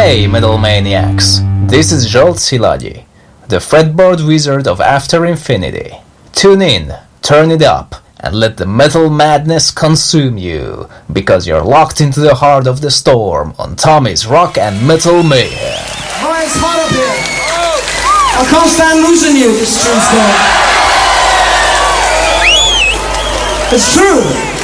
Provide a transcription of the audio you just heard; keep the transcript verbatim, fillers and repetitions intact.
Hey Metal Maniacs, this is Jolt Siladi, the fretboard wizard of After Infinity. Tune in, turn it up, and let the metal madness consume you, because you're locked into the heart of the storm on Tommy's Rock and Metal Mayhem. Boy, it's hot up here. I can't stand losing you, this true story. It's true.